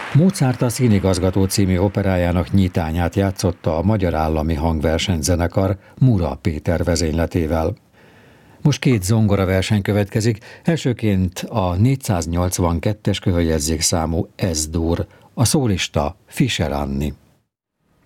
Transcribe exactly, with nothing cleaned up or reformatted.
Mozart a Színigazgató című operájának nyitányát játszotta a Magyar Állami Hangversenyzenekar Mura Péter vezényletével. Most két zongoraverseny következik, elsőként a négyszáznyolcvankettes köhögyezzék számú Es-dur, a szólista Fischer Anni.